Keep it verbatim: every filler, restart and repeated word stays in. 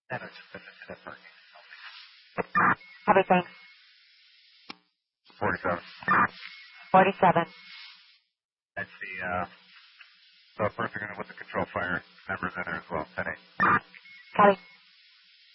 And it's just in the parking. Copy, thanks. forty-seven. forty-seven. That's the, uh, so first we're going to put the control fire numbers in there as well. ten eight. Copy.